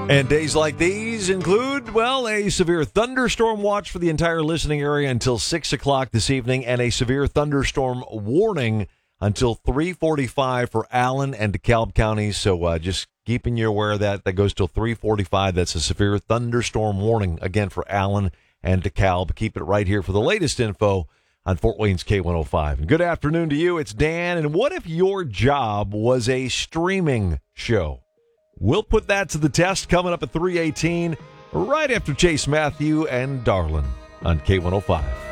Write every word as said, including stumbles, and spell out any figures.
And days like these include, well, a severe thunderstorm watch for the entire listening area until six o'clock this evening, and a severe thunderstorm warning until three forty-five for Allen and DeKalb counties. So uh, just keeping you aware of that. That goes till three forty-five. That's a severe thunderstorm warning, again, for Allen and DeKalb. Keep it right here for the latest info on Fort Wayne's K one oh five. And good afternoon to you. It's Dan. And what if your job was a streaming show? We'll put that to the test coming up at three eighteen, right after Chase Matthew and Darlin on K one oh five.